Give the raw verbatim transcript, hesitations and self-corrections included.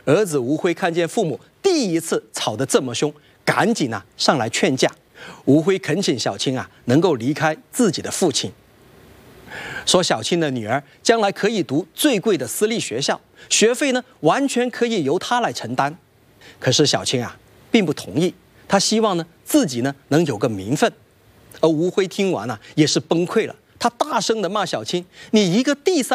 儿子吴辉看见父母第一次吵得这么凶，赶紧啊上来劝架。吴辉恳请小青啊能够离开自己的父亲，说小青的女儿将来可以读最贵的私立学校，学费呢完全可以由他来承担。可是小青啊并不同意，他希望呢自己呢能有个名分。而吴辉听完啊也是崩溃了，他大声地骂小青：“你一个第三。”